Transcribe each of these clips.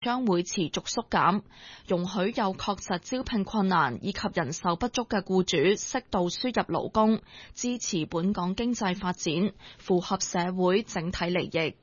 將會持續縮減，容許有確實招聘困難以及人手不足嘅僱主適度輸入勞工，支持本港經濟發展，符合社會整體利益。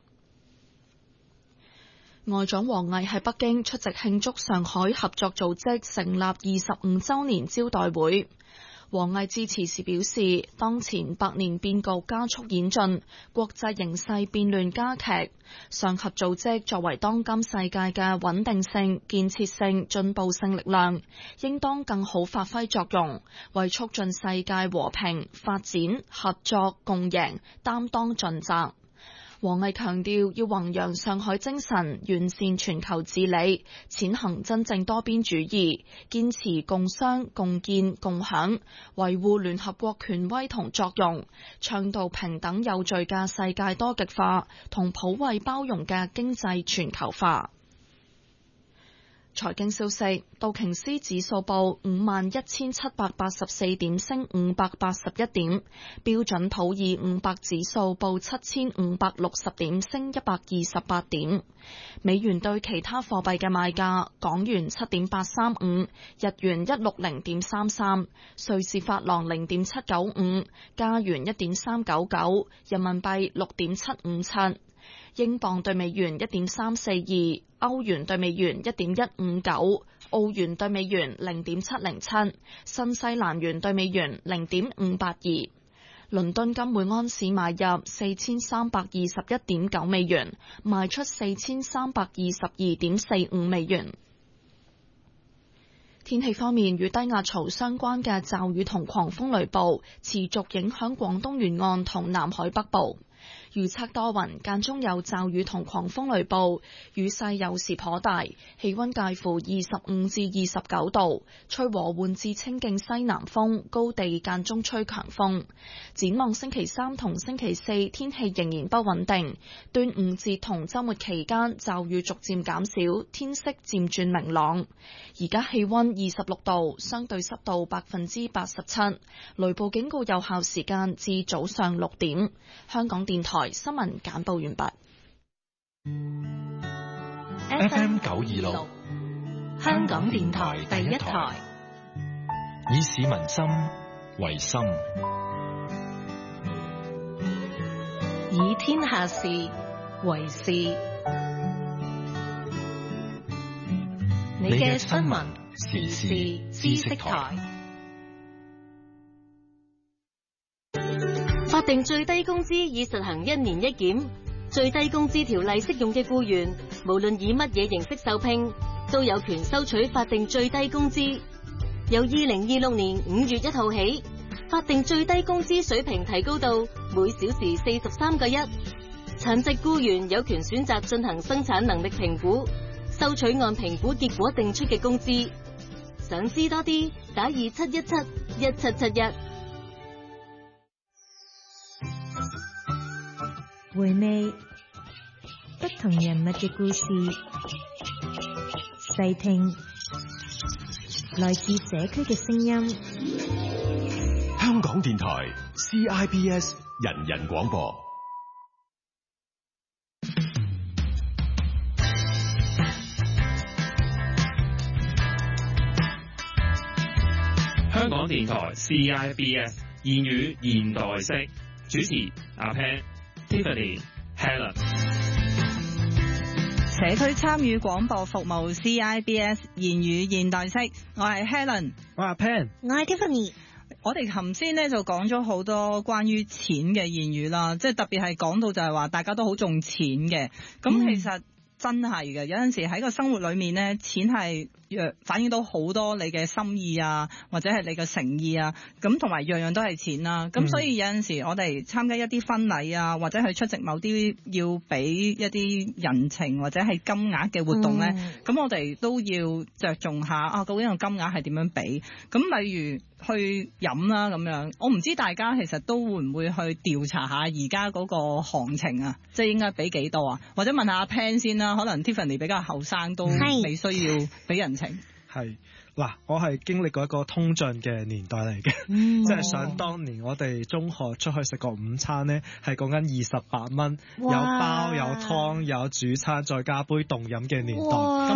外長王毅喺北京出席慶祝上海合作組織成立25週年招待會。王毅致辭時表示，當前百年變局加速演進，國際形勢變亂加劇，上合組織作為當今世界嘅穩定性、建設性、進步性力量，應當更好發揮作用，為促進世界和平、發展、合作、共贏擔當盡責。王毅強調，要弘揚上海精神，完善全球治理，踐行真正多邊主義，堅持共商、共建、共享，維護聯合國權威同作用，倡導平等有序嘅世界多極化同普惠包容嘅經濟全球化。財經消息，道瓊斯指數報51,784點，升581點；標準普爾500指數報7,560點，升128點。美元對其他貨幣嘅賣價：港元7.835，日元160.33，瑞士法郎0.795，加元1.399，人民幣6.757。英鎊對美元1.342，歐元對美元1.159，澳元對美元0.707，新西蘭元對美元0.582。倫敦金每安士買入4321.9美元，賣出4322.45美元。天氣方面，與低壓槽相關嘅驟雨同狂風雷暴持續影響廣東沿岸同南海北部。預測多雲，間中有驟雨同狂風雷暴，雨勢有時頗大，氣溫介乎25至29度，吹和緩至清勁西南風，高地間中吹強風。展望星期三同星期四，天氣仍然不穩定，端午節同週末期間驟雨逐漸減少，天色漸轉明朗。而家氣溫26度，相對濕度87%，雷暴警告有效時間至早上6點。香港電台新聞簡報完畢。 FM 926，香港電台第一台，以市民心為心， 以天下事為事。你嘅新聞時事知識台。法定最低工資已實行1年1檢，最低工資條例適用嘅僱員，無論以乜嘢形式受聘，都有權收取法定最低工資。由2026年5月1號起，法定最低工資水平提高到每小時43個1。殘疾僱員有權選擇進行生產能力評估，收取按評估結果定出嘅工資。想知多啲，打27171771。 回味不同人物嘅故事，細聽來自社區嘅聲音。 香港電台 CIBS 人人廣播。 香港電台 CIBS 言語現代式，主持阿 Pan、Tiffany、Helen。 社區參與廣播服務 CIBS 言語現代式，我係 Helen， 我係阿 Pan， 我係 Tiffany。 我哋頭先咧就講咗好多關於錢嘅言語啦，即係特別係講到就係話大家都好重錢嘅，咁其實真係嘅，有陣時喺個生活裏面咧，錢係反映到好多你嘅心意啊，或者係你嘅誠意啊，咁同埋樣樣都係錢啦。咁所以有陣時我哋參加一啲婚禮啊，或者去出席某啲要俾一啲人情或者係金額嘅活動咧，咁我哋都要着重下啊，究竟個金額係點樣俾？咁例如去飲啦咁樣，我唔知大家其實都會唔會去調查下而家嗰個行情啊，即係應該俾幾多啊？或者問下阿 Pan 先啦，可能 Tiffany 比較後生都未需要俾人情。 係嗱，我係經歷過一個通脹嘅年代嚟嘅，即係想當年我哋中學出去食個午餐呢，係講緊28蚊，有包有湯有主餐再加杯凍飲嘅年代。